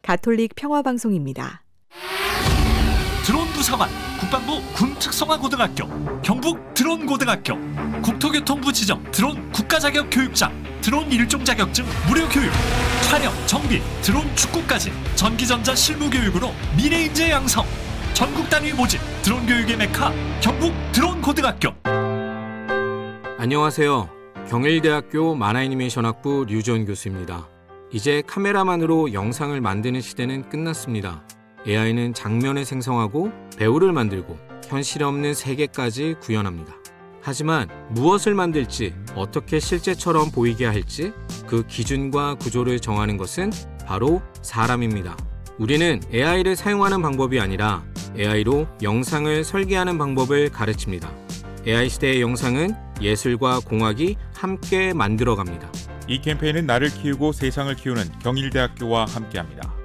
가톨릭 평화방송입니다. 드론 부사관, 국방부 군특성화고등학교, 경북 드론고등학교, 국토교통부 지정 드론 국가자격 교육장, 드론 일종 자격증 무료 교육, 촬영, 정비, 드론 축구까지 전기전자 실무교육으로 미래인재 양성, 전국 단위 모집, 드론 교육의 메카 경북 드론고등학교. 안녕하세요. 경일대학교 만화애니메이션학부 류지원 교수입니다. 이제 카메라만으로 영상을 만드는 시대는 끝났습니다. AI는 장면을 생성하고 배우를 만들고 현실 없는 세계까지 구현합니다. 하지만 무엇을 만들지, 어떻게 실제처럼 보이게 할지 그 기준과 구조를 정하는 것은 바로 사람입니다. 우리는 AI를 사용하는 방법이 아니라 AI로 영상을 설계하는 방법을 가르칩니다. AI 시대의 영상은 예술과 공학이 함께 만들어갑니다. 이 캠페인은 나를 키우고 세상을 키우는 경일대학교와 함께합니다.